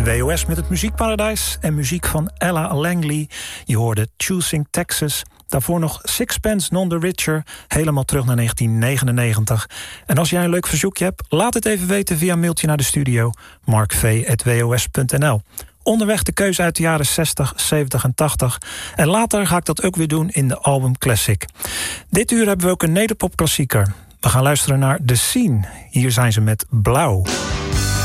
WOS met het muziekparadijs en muziek van Ella Langley. Je hoorde Choosing Texas. Daarvoor nog Sixpence None the Richer, helemaal terug naar 1999. En als jij een leuk verzoekje hebt, laat het even weten via een mailtje naar de studio. markv@wos.nl. Onderweg de keuze uit de jaren 60, 70 en 80. En later ga ik dat ook weer doen in de album Classic. Dit uur hebben we ook een nederpopklassieker. We gaan luisteren naar The Scene. Hier zijn ze met Blauw.